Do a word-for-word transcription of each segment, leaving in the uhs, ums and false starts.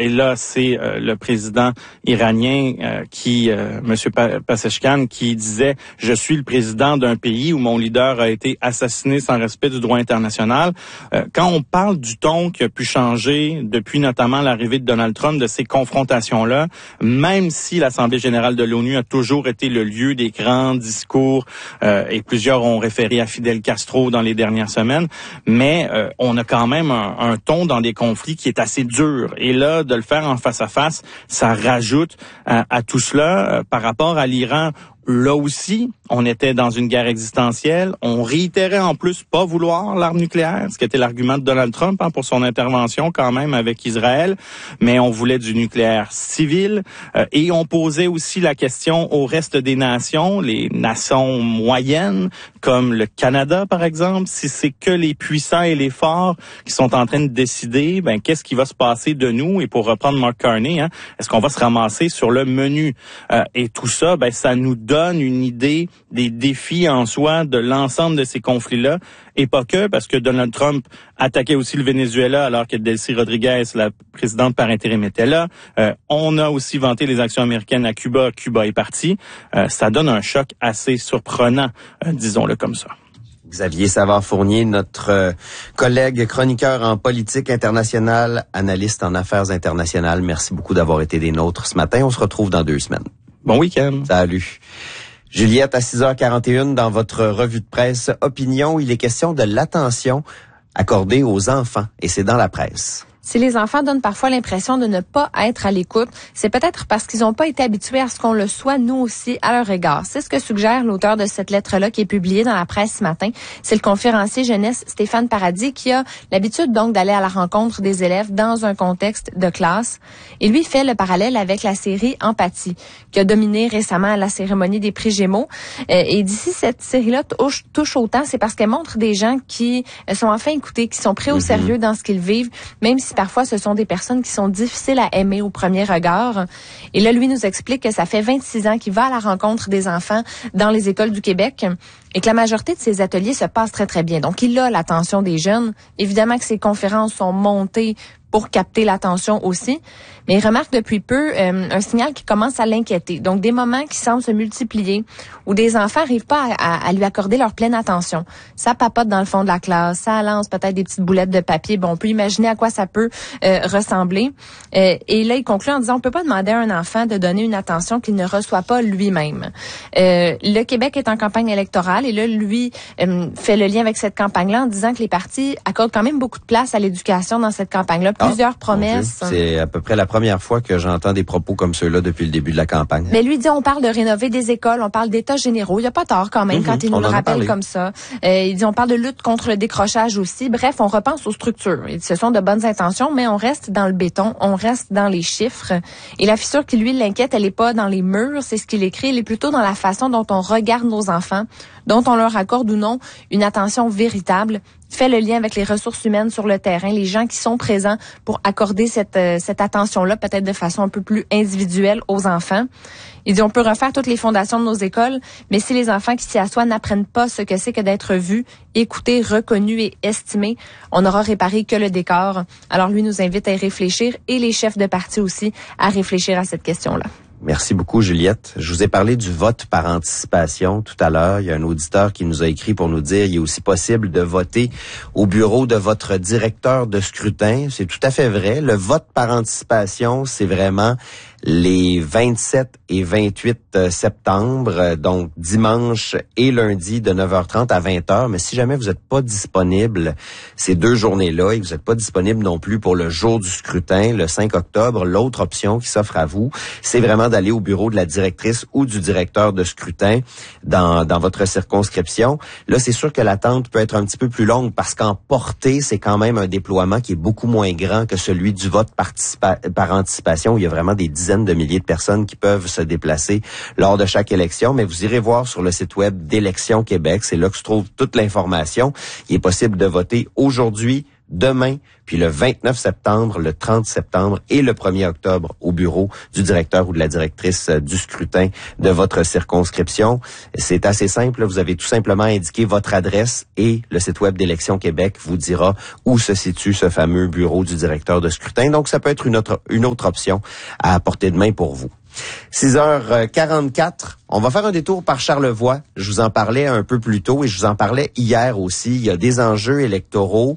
et là, c'est euh, le président iranien euh, qui, euh, M. Pezeshkian, qui disait « Je suis le président d'un pays où mon leader a été assassiné sans respect du droit international. Euh, » Quand on parle du ton qui a pu changer depuis notamment l'arrivée de Donald Trump, de ces confrontations-là, même si l'Assemblée générale de l'ONU a toujours été le lieu des grands discours, euh, et plusieurs ont référé à Fidel Castro dans les dernières semaines, mais euh, on a quand même un, un ton dans des conflits qui est assez dur. Et là, de le faire en face à face, ça rajoute à, à tout cela. Euh, par rapport à l'Iran, là aussi, on était dans une guerre existentielle. On réitérait en plus pas vouloir l'arme nucléaire, ce qui était l'argument de Donald Trump hein, pour son intervention quand même avec Israël. Mais on voulait du nucléaire civil euh, et on posait aussi la question au reste des nations, les nations moyennes comme le Canada par exemple. Si c'est que les puissants et les forts qui sont en train de décider, ben qu'est-ce qui va se passer de nous? Et pour reprendre Mark Carney, hein, est-ce qu'on va se ramasser sur le menu? Euh, et tout ça, ben ça nous donne une idée des défis en soi de l'ensemble de ces conflits-là, et pas que, parce que Donald Trump attaquait aussi le Venezuela alors que Delcy Rodriguez, la présidente par intérim, était là. Euh, on a aussi vanté les actions américaines à Cuba. Cuba est parti. Euh, ça donne un choc assez surprenant, euh, disons-le comme ça. Xavier Savard-Fournier, notre euh, collègue chroniqueur en politique internationale, analyste en affaires internationales. Merci beaucoup d'avoir été des nôtres ce matin. On se retrouve dans deux semaines. Bon week-end. Salut. Juliette, à six heures quarante et une, dans votre revue de presse Opinion, il est question de l'attention accordée aux enfants, et c'est dans la presse. Si les enfants donnent parfois l'impression de ne pas être à l'écoute, c'est peut-être parce qu'ils n'ont pas été habitués à ce qu'on le soit, nous aussi, à leur égard. C'est ce que suggère l'auteur de cette lettre-là qui est publiée dans la presse ce matin. C'est le conférencier jeunesse Stéphane Paradis qui a l'habitude donc d'aller à la rencontre des élèves dans un contexte de classe. Et lui fait le parallèle avec la série Empathie, qui a dominé récemment la cérémonie des prix Gémeaux. Et d'ici cette série-là touche, touche autant, c'est parce qu'elle montre des gens qui sont enfin écoutés, qui sont pris au sérieux dans ce qu'ils vivent, même si parfois ce sont des personnes qui sont difficiles à aimer au premier regard. Et là, lui nous explique que ça fait vingt-six ans qu'il va à la rencontre des enfants dans les écoles du Québec et que la majorité de ses ateliers se passent très, très bien. Donc, il a l'attention des jeunes. Évidemment que ses conférences sont montées pour capter l'attention aussi. Mais il remarque depuis peu euh, un signal qui commence à l'inquiéter. Donc, des moments qui semblent se multiplier où des enfants n'arrivent pas à, à, à lui accorder leur pleine attention. Ça papote dans le fond de la classe, ça lance peut-être des petites boulettes de papier. Bon, on peut imaginer à quoi ça peut euh, ressembler. Euh, et là, il conclut en disant, on peut pas demander à un enfant de donner une attention qu'il ne reçoit pas lui-même. Euh, le Québec est en campagne électorale et là, lui euh, fait le lien avec cette campagne-là en disant que les partis accordent quand même beaucoup de place à l'éducation dans cette campagne-là. Plusieurs ah, promesses. C'est à peu près la première fois que j'entends des propos comme ceux-là depuis le début de la campagne. Mais lui dit, on parle de rénover des écoles, on parle d'états généraux. Il n'y a pas tort quand même mmh, quand il nous le rappelle comme ça. Euh, il dit, on parle de lutte contre le décrochage aussi. Bref, on repense aux structures. Il dit, ce sont de bonnes intentions, mais on reste dans le béton, on reste dans les chiffres. Et la fissure qui lui l'inquiète, elle n'est pas dans les murs, c'est ce qu'il écrit, elle est plutôt dans la façon dont on regarde nos enfants, dont on leur accorde ou non une attention véritable. Fait le lien avec les ressources humaines sur le terrain, les gens qui sont présents pour accorder cette, euh, cette attention-là, peut-être de façon un peu plus individuelle aux enfants. Il dit, on peut refaire toutes les fondations de nos écoles, mais si les enfants qui s'y assoient n'apprennent pas ce que c'est que d'être vus, écoutés, reconnus et estimés, on n'aura réparé que le décor. Alors lui nous invite à y réfléchir et les chefs de parti aussi à réfléchir à cette question-là. Merci beaucoup, Juliette. Je vous ai parlé du vote par anticipation tout à l'heure. Il y a un auditeur qui nous a écrit pour nous dire qu'il est aussi possible de voter au bureau de votre directeur de scrutin. C'est tout à fait vrai. Le vote par anticipation, c'est vraiment les vingt-sept et vingt-huit septembre, donc dimanche et lundi de neuf heures trente à vingt heures. Mais si jamais vous n'êtes pas disponible ces deux journées-là et que vous n'êtes pas disponible non plus pour le jour du scrutin, le cinq octobre, l'autre option qui s'offre à vous, c'est vraiment d'aller au bureau de la directrice ou du directeur de scrutin dans, dans votre circonscription. Là, c'est sûr que l'attente peut être un petit peu plus longue parce qu'en portée, c'est quand même un déploiement qui est beaucoup moins grand que celui du vote participa- par anticipation où il y a vraiment des dizaines de milliers de personnes qui peuvent se déplacer lors de chaque élection. Mais vous irez voir sur le site web d'Élections Québec. C'est là que se trouve toute l'information. Il est possible de voter aujourd'hui, demain, puis le vingt-neuf septembre, le trente septembre et le premier octobre au bureau du directeur ou de la directrice du scrutin de votre circonscription. C'est assez simple, vous avez tout simplement indiqué votre adresse et le site web d'Élections Québec vous dira où se situe ce fameux bureau du directeur de scrutin. Donc, ça peut être une autre, une autre option à portée de main pour vous. six heures quarante-quatre, on va faire un détour par Charlevoix. Je vous en parlais un peu plus tôt et je vous en parlais hier aussi. Il y a des enjeux électoraux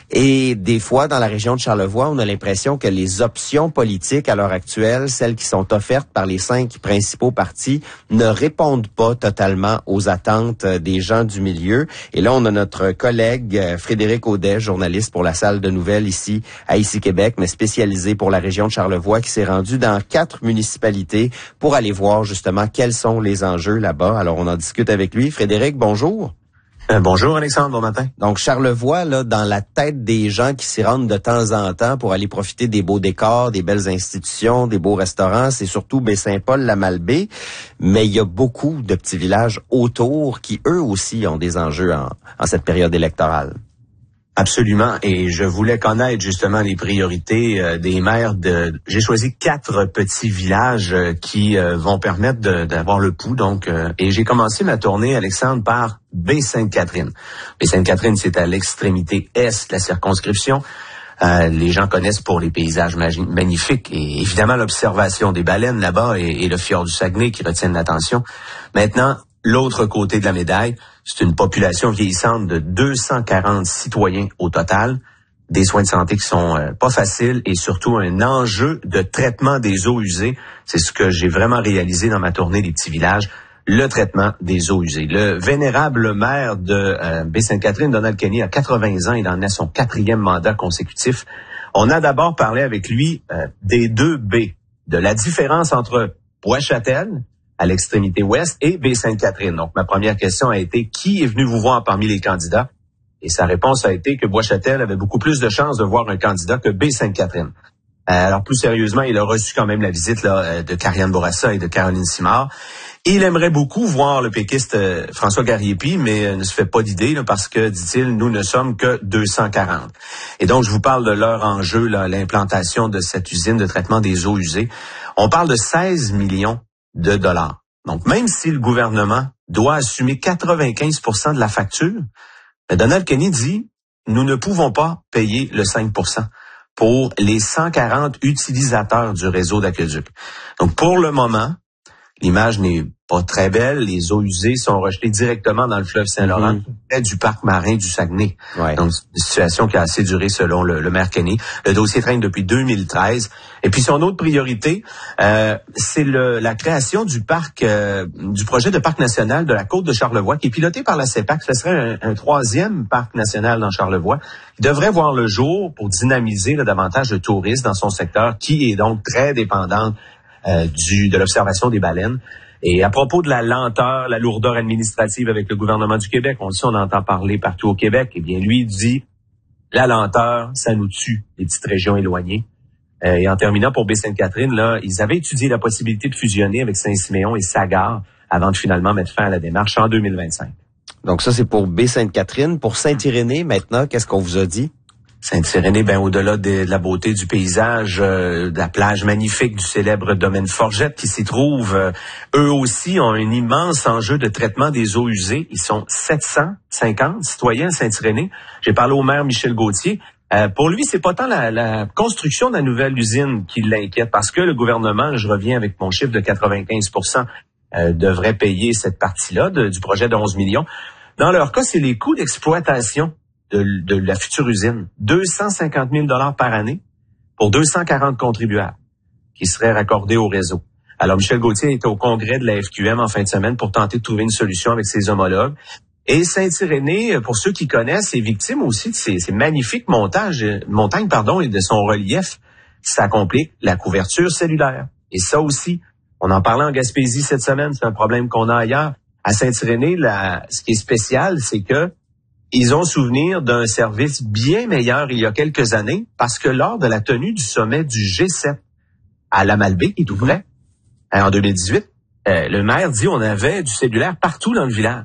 et des fois, dans la région de Charlevoix, on a l'impression que les options politiques à l'heure actuelle, celles qui sont offertes par les cinq principaux partis, ne répondent pas totalement aux attentes des gens du milieu. Et là, on a notre collègue Frédéric Audet, journaliste pour la salle de nouvelles ici à Ici Québec, mais spécialisé pour la région de Charlevoix, qui s'est rendu dans quatre municipalités pour aller voir justement quels sont les enjeux là-bas. Alors, on en discute avec lui. Frédéric, bonjour. Euh, bonjour Alexandre, bon matin. Donc, Charlevoix, là, dans la tête des gens qui s'y rendent de temps en temps pour aller profiter des beaux décors, des belles institutions, des beaux restaurants, c'est surtout Baie-Saint-Paul, la Malbaie. Mais il y a beaucoup de petits villages autour qui, eux aussi, ont des enjeux en, en cette période électorale. Absolument, et je voulais connaître justement les priorités euh, des maires. De, j'ai choisi quatre petits villages euh, qui euh, vont permettre de, d'avoir le pouls. Donc, euh, et j'ai commencé ma tournée, Alexandre, par Baie-Sainte-Catherine. Baie-Sainte-Catherine, c'est à l'extrémité est de la circonscription. Euh, les gens connaissent pour les paysages magi- magnifiques et évidemment l'observation des baleines là-bas et, et le fjord du Saguenay qui retiennent l'attention. Maintenant, l'autre côté de la médaille, c'est une population vieillissante de deux cent quarante citoyens au total, des soins de santé qui sont euh, pas faciles et surtout un enjeu de traitement des eaux usées. C'est ce que j'ai vraiment réalisé dans ma tournée des petits villages, le traitement des eaux usées. Le vénérable maire de euh, Baie-Sainte-Catherine, Donald Kenny, a quatre-vingts ans, il en a son quatrième mandat consécutif. On a d'abord parlé avec lui euh, des deux B, de la différence entre Bois-Châtel, à l'extrémité ouest, et Baie-Sainte-Catherine. Donc, ma première question a été, qui est venu vous voir parmi les candidats? Et sa réponse a été que Bois-Châtel avait beaucoup plus de chances de voir un candidat que Baie-Sainte-Catherine. Euh, alors, plus sérieusement, il a reçu quand même la visite là, de Karianne Bourassa et de Caroline Simard. Et il aimerait beaucoup voir le péquiste euh, François Garriépi, mais euh, ne se fait pas d'idée là, parce que, dit-il, nous ne sommes que deux cent quarante. Et donc, je vous parle de leur enjeu, là, l'implantation de cette usine de traitement des eaux usées. On parle de seize millions de dollars. Donc, même si le gouvernement doit assumer quatre-vingt-quinze pour cent de la facture, Donald Kenny dit, nous ne pouvons pas payer le cinq pour cent pour les cent quarante utilisateurs du réseau d'aqueduc. Donc, pour le moment, l'image n'est pas très belle. Les eaux usées sont rejetées directement dans le fleuve Saint-Laurent, mm-hmm. près du parc marin du Saguenay. Ouais. Donc, une situation qui a assez duré selon le, le maire Kenny. Le dossier traîne depuis deux mille treize. Et puis, son autre priorité, euh, c'est le, la création du parc, euh, du projet de parc national de la Côte de Charlevoix, qui est piloté par la C E P A C. Ce serait un, un troisième parc national dans Charlevoix. Il devrait voir le jour pour dynamiser là, davantage le tourisme dans son secteur, qui est donc très dépendant euh, du, de l'observation des baleines. Et à propos de la lenteur, la lourdeur administrative avec le gouvernement du Québec, on le sait, on entend parler partout au Québec, eh bien, lui dit, la lenteur, ça nous tue, les petites régions éloignées. Euh, et en terminant pour Baie-Sainte-Catherine, là, ils avaient étudié la possibilité de fusionner avec Saint-Siméon et Sagard avant de finalement mettre fin à la démarche en deux mille vingt-cinq. Donc ça, c'est pour Baie-Sainte-Catherine. Pour Saint-Irénée, maintenant, qu'est-ce qu'on vous a dit? Saint-Irénée, ben au-delà de, de la beauté du paysage, euh, de la plage magnifique du célèbre domaine Forgette qui s'y trouve, euh, eux aussi ont un immense enjeu de traitement des eaux usées. Ils sont sept cent cinquante citoyens à Saint-Irénée. J'ai parlé au maire Michel Gauthier. Euh, pour lui, c'est pas tant la, la construction de la nouvelle usine qui l'inquiète, parce que le gouvernement, je reviens avec mon chiffre de quatre-vingt-quinze pour cent, euh, devrait payer cette partie-là de, du projet de onze millions. Dans leur cas, c'est les coûts d'exploitation De, de la future usine, deux cent cinquante mille dollars par année pour deux cent quarante contribuables qui seraient raccordés au réseau. Alors, Michel Gauthier était au congrès de la F Q M en fin de semaine pour tenter de trouver une solution avec ses homologues. Et Saint-Irénée, pour ceux qui connaissent, est victime aussi de ces, ces magnifiques montages, montagnes pardon, et de son relief. Ça complique la couverture cellulaire. Et ça aussi, on en parlait en Gaspésie cette semaine, c'est un problème qu'on a ailleurs. À Saint-Irénée, la, ce qui est spécial, c'est que ils ont souvenir d'un service bien meilleur il y a quelques années parce que lors de la tenue du sommet du G sept à la Malbaie, qui est tout près, en deux mille dix-huit, euh, le maire dit on avait du cellulaire partout dans le village.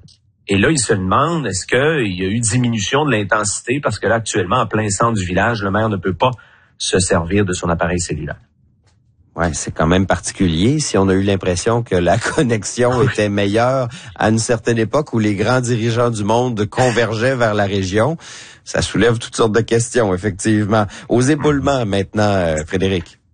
Et là, il se demande, est-ce qu'il y a eu diminution de l'intensité? Parce que là, actuellement, en plein centre du village, le maire ne peut pas se servir de son appareil cellulaire. Ouais, c'est quand même particulier. Si on a eu l'impression que la connexion oui. était meilleure à une certaine époque où les grands dirigeants du monde convergeaient vers la région, ça soulève toutes sortes de questions, effectivement. Aux éboulements maintenant, euh, Frédéric.